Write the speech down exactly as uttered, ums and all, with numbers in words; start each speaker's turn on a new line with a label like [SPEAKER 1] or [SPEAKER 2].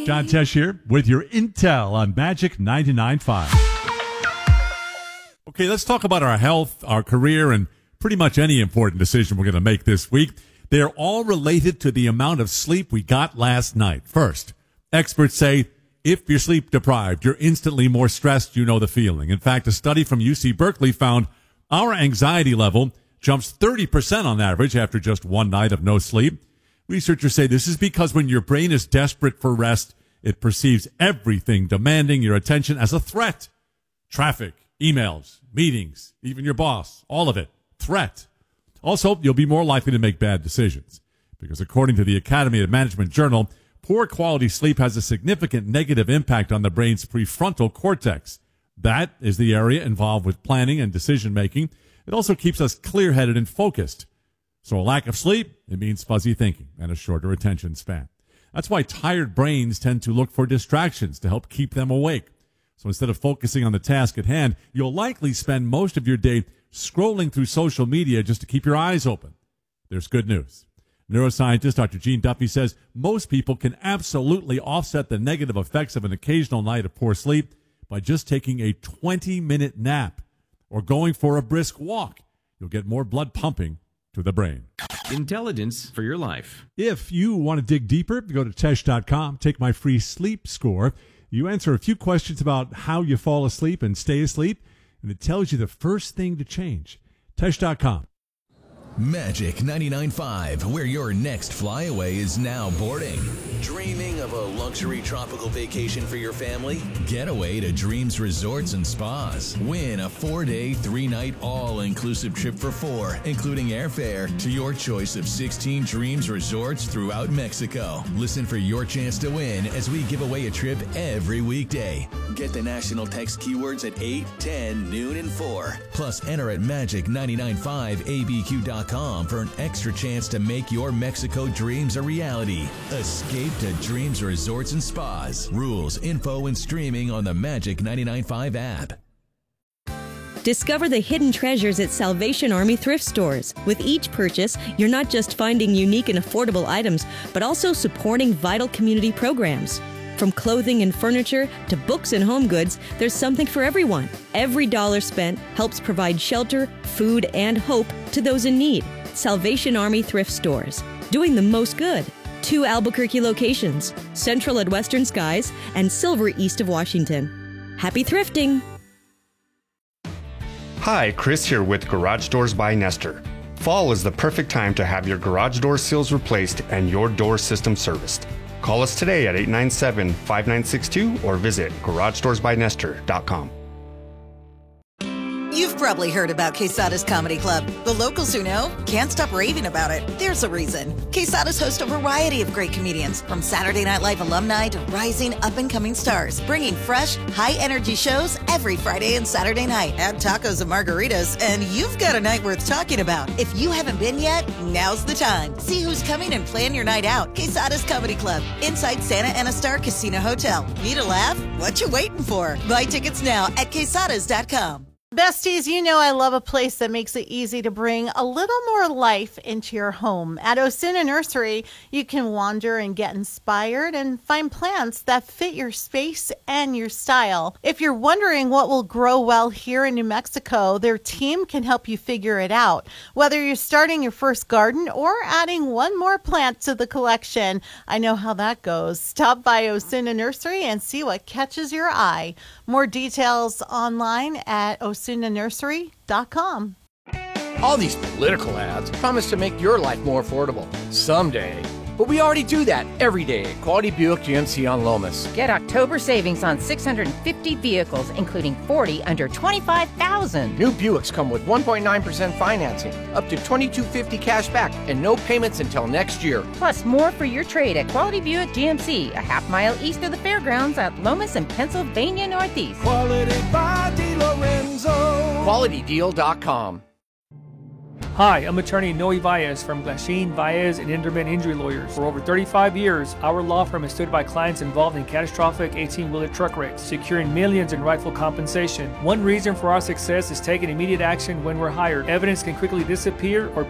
[SPEAKER 1] John Tesh here with your intel on Magic ninety-nine point five. Okay, let's talk about our health, our career, and pretty much any important decision we're going to make this week. They're all related to the amount of sleep we got last night. First, experts say if you're sleep deprived, you're instantly more stressed. You know the feeling. In fact, a study from U C Berkeley found our anxiety level jumps thirty percent on average after just one night of no sleep. Researchers say this is because when your brain is desperate for rest, it perceives everything demanding your attention as a threat. Traffic, emails, meetings, even your boss, all of it, threat. Also, you'll be more likely to make bad decisions because according to the Academy of Management Journal, poor quality sleep has a significant negative impact on the brain's prefrontal cortex. That is the area involved with planning and decision making. It also keeps us clear-headed and focused. So a lack of sleep, it means fuzzy thinking and a shorter attention span. That's why tired brains tend to look for distractions to help keep them awake. So instead of focusing on the task at hand, you'll likely spend most of your day scrolling through social media just to keep your eyes open. There's good news. Neuroscientist Doctor Gene Duffy says most people can absolutely offset the negative effects of an occasional night of poor sleep by just taking a twenty-minute nap or going for a brisk walk. You'll get more blood pumping to the brain.
[SPEAKER 2] Intelligence for your life.
[SPEAKER 1] If you want to dig deeper, go to Tesh dot com, take my free sleep score. You answer a few questions about how you fall asleep and stay asleep, and it tells you the first thing to change. Tesh dot com.
[SPEAKER 3] Magic ninety-nine point five, where your next flyaway is now boarding. Dreaming of a luxury tropical vacation for your family? Get away to Dreams Resorts and Spas. Win a four-day, three-night, all-inclusive trip for four, including airfare, to your choice of sixteen Dreams Resorts throughout Mexico. Listen for your chance to win as we give away a trip every weekday. Get the national text keywords at eight, ten, noon, and four. Plus, enter at magic nine nine five A B Q dot com for an extra chance to make your Mexico dreams a reality. Escape to Dreams Resorts and Spas. Rules, info, and streaming on the Magic ninety-nine point five app.
[SPEAKER 4] Discover the hidden treasures at Salvation Army thrift stores. With each purchase, you're not just finding unique and affordable items, but also supporting vital community programs. From clothing and furniture to books and home goods, there's something for everyone. Every dollar spent helps provide shelter, food, and hope to those in need. Salvation Army thrift stores, doing the most good. Two Albuquerque locations, Central at Western Skies and Silver east of Washington. Happy thrifting!
[SPEAKER 5] Hi, Chris here with Garage Doors by Nestor. Fall is the perfect time to have your garage door seals replaced and your door system serviced. Call us today at eight nine seven, five nine six two or visit garage doors by nestor dot com.
[SPEAKER 6] You've probably heard about Quesada's Comedy Club. The locals who know can't stop raving about it. There's a reason. Quesada's host a variety of great comedians, from Saturday Night Live alumni to rising up-and-coming stars, bringing fresh, high-energy shows every Friday and Saturday night. Add tacos and margaritas, and you've got a night worth talking about. If you haven't been yet, now's the time. See who's coming and plan your night out. Quesada's Comedy Club, inside Santa Ana Star Casino Hotel. Need a laugh? What you waiting for? Buy tickets now at quesadas dot com.
[SPEAKER 7] Besties, you know I love a place that makes it easy to bring a little more life into your home. At Osuna Nursery, you can wander and get inspired and find plants that fit your space and your style. If you're wondering what will grow well here in New Mexico, their team can help you figure it out. Whether you're starting your first garden or adding one more plant to the collection, I know how that goes. Stop by Osuna Nursery and see what catches your eye. More details online at osuna nursery dot com.
[SPEAKER 8] All these political ads promise to make your life more affordable someday. But we already do that every day at Quality Buick G M C on Lomas.
[SPEAKER 9] Get October savings on six hundred fifty vehicles, including forty under twenty-five thousand dollars.
[SPEAKER 8] New Buicks come with one point nine percent financing, up to twenty-two fifty cash back, and no payments until next year.
[SPEAKER 9] Plus, more for your trade at Quality Buick G M C, a half mile east of the fairgrounds at Lomas and Pennsylvania Northeast.
[SPEAKER 10] Quality by DeLorenzo.
[SPEAKER 8] quality deal dot com.
[SPEAKER 11] Hi, I'm attorney Noe Valles from Glasheen, Valles and Inderman Injury Lawyers. For over thirty-five years, our law firm has stood by clients involved in catastrophic eighteen-wheeler truck wrecks, securing millions in rightful compensation. One reason for our success is taking immediate action when we're hired. Evidence can quickly disappear or